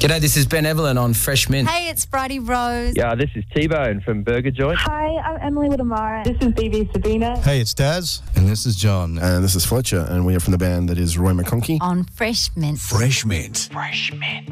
G'day, this is Ben Evelyn on Fresh Mint. Hey, it's Bridie Rose. Yeah, this is T-Bone from Burger Joint. Hi, I'm Emily with Amara. This is BB Sabina. Hey, it's Daz. And this is John. And this is Fletcher, and we are from the band that is Roy McConkey. On Fresh Mint. Fresh Mint. Fresh Mint.